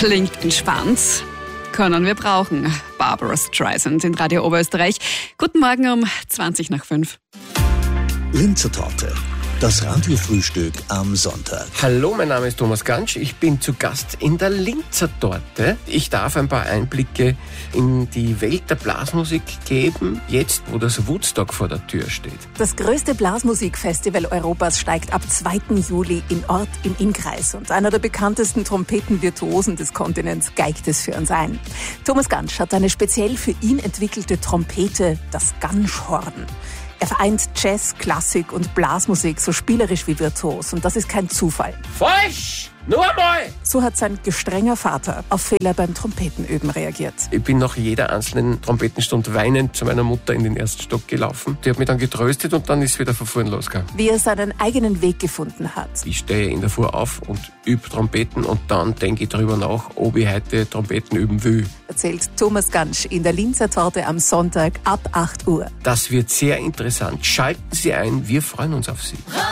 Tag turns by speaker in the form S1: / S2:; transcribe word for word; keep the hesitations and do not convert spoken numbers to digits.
S1: Klingt entspannt. Können wir brauchen. Barbara Streisand in Radio Oberösterreich. Guten Morgen um zwanzig nach fünf.
S2: Linzer Torte, das Radiofrühstück am Sonntag.
S3: Hallo, mein Name ist Thomas Gansch. Ich bin zu Gast in der Linzer Torte. Ich darf ein paar Einblicke in die Welt der Blasmusik geben, jetzt wo das Woodstock vor der Tür steht.
S4: Das größte Blasmusikfestival Europas steigt ab zweiten Juli in Ort im Innkreis. Und einer der bekanntesten Trompetenvirtuosen des Kontinents geigt es für uns ein. Thomas Gansch hat eine speziell für ihn entwickelte Trompete, das Ganschhorn. Er vereint Jazz, Klassik und Blasmusik so spielerisch wie virtuos. Und das ist kein Zufall.
S3: Falsch! Nur einmal!
S4: So hat sein gestrenger Vater auf Fehler beim Trompetenüben reagiert.
S3: Ich bin nach jeder einzelnen Trompetenstunde weinend zu meiner Mutter in den ersten Stock gelaufen. Die hat mich dann getröstet und dann ist es wieder von vorn losgegangen.
S4: Wie er seinen eigenen Weg gefunden hat.
S3: Ich stehe in der Früh auf und übe Trompeten und dann denke ich darüber nach, ob ich heute Trompeten üben will.
S4: Erzählt Thomas Gansch in der Linzer Torte am Sonntag ab acht Uhr.
S3: Das wird sehr interessant. Schalten Sie ein, wir freuen uns auf Sie.